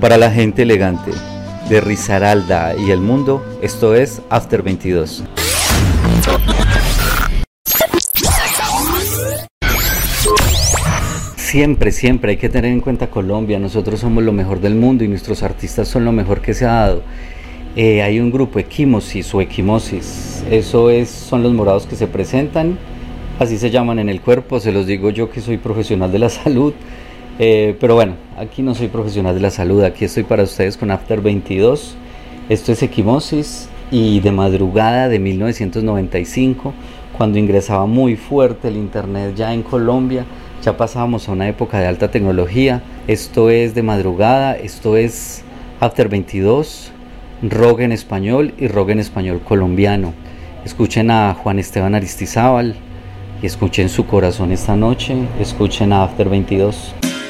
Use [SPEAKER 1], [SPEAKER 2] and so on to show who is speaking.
[SPEAKER 1] Para la gente elegante de Risaralda y el mundo, esto es After 22. Siempre hay que tener en cuenta Colombia. Nosotros somos lo mejor del mundo y nuestros artistas son lo mejor que se ha dado. Hay un grupo, Equimosis o Equimosis. Son los morados que se presentan. Así se llaman en el cuerpo. Se los digo yo que soy profesional de la salud. Pero bueno, aquí no soy profesional de la salud. Aquí estoy para ustedes con After 22. Esto es Equimosis. Y de madrugada de 1995, cuando ingresaba muy fuerte el internet ya en Colombia, ya pasábamos a una época de alta tecnología. Esto es de madrugada, esto es After 22, rock en español y rock en español colombiano. Escuchen a Juan Esteban Aristizábal y escuchen Su Corazón esta noche. Escuchen a After 22.